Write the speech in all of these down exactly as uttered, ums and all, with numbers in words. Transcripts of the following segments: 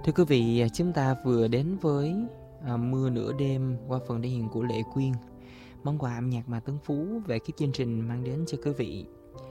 Thưa quý vị, chúng ta vừa đến với à, Mưa Nửa Đêm qua phần thể hiện của Lệ Quyên, món quà âm nhạc mà Tuấn Phú về cái chương trình mang đến cho quý vị.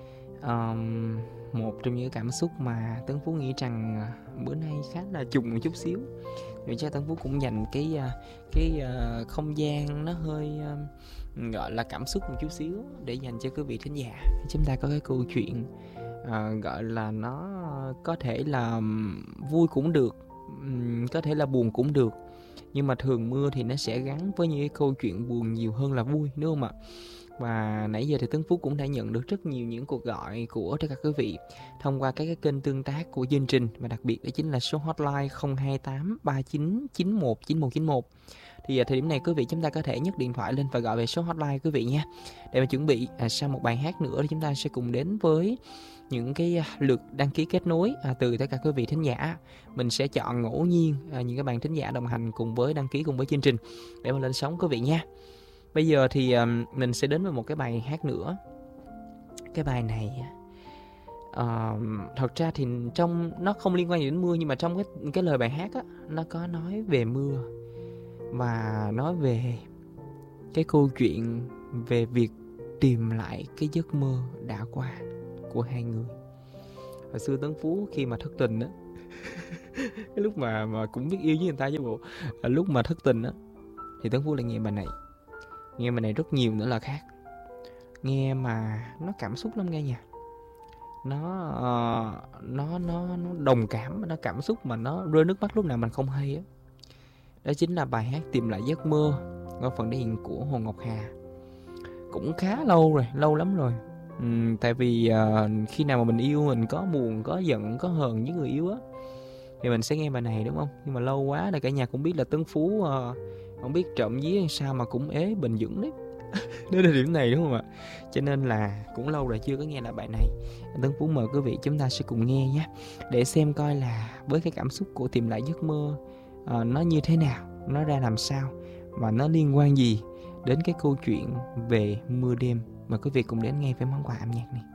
Um, một trong những cảm xúc mà Tuấn Phú nghĩ rằng bữa nay khá là trùng một chút xíu, để cho Tuấn Phú cũng dành cái cái uh, không gian nó hơi uh, gọi là cảm xúc một chút xíu để dành cho quý vị thính giả. Chúng ta có cái câu chuyện uh, gọi là nó có thể là vui cũng được, um, có thể là buồn cũng được, nhưng mà thường mưa thì nó sẽ gắn với những cái câu chuyện buồn nhiều hơn là vui, đúng không ạ? Và nãy giờ thì Tuấn Phú cũng đã nhận được rất nhiều những cuộc gọi của tất cả quý vị thông qua các cái kênh tương tác của chương trình, và đặc biệt đó chính là số hotline không hai tám ba chín chín một chín một chín một. Thì ở thời điểm này quý vị chúng ta có thể nhấc điện thoại lên và gọi về số hotline quý vị nha, để mà chuẩn bị à, sau một bài hát nữa thì chúng ta sẽ cùng đến với những cái lượt đăng ký kết nối à, từ tất cả quý vị thính giả. Mình sẽ chọn ngẫu nhiên à, những cái bạn thính giả đồng hành cùng với đăng ký cùng với chương trình để mà lên sóng quý vị nha. Bây giờ thì um, mình sẽ đến với một cái bài hát nữa. Cái bài này uh, thật ra thì trong nó không liên quan gì đến mưa, nhưng mà trong cái cái lời bài hát á, nó có nói về mưa và nói về cái câu chuyện về việc tìm lại cái giấc mơ đã qua của hai người. Hồi xưa Tuấn Phú khi mà thất tình á cái lúc mà mà cũng biết yêu với người ta chứ bộ, lúc mà thất tình á thì Tuấn Phú lại nghe bài này. Nghe bài này rất nhiều nữa là khác. Nghe mà nó cảm xúc lắm nghe nha. Nó uh, nó nó nó đồng cảm, nó cảm xúc mà nó rơi nước mắt lúc nào mình không hay á. Đó chính là bài hát Tìm Lại Giấc Mơ qua phần thể hiện của Hồ Ngọc Hà. Cũng khá lâu rồi, lâu lắm rồi. uhm, Tại vì uh, khi nào mà mình yêu, mình có buồn, có giận, có hờn với người yêu á, thì mình sẽ nghe bài này, đúng không? Nhưng mà lâu quá là cả nhà cũng biết là Tuấn Phú uh, không biết trộm vía sao mà cũng ế bền vững đấy đến thời điểm này, đúng không ạ? Cho nên là cũng lâu rồi chưa có nghe lại bài này. Tuấn Phú mời quý vị chúng ta sẽ cùng nghe nhé, để xem coi là với cái cảm xúc của Tìm Lại Giấc Mơ uh, nó như thế nào, nó ra làm sao, và nó liên quan gì đến cái câu chuyện về mưa đêm. Mời quý vị cùng đến nghe với món quà âm nhạc này.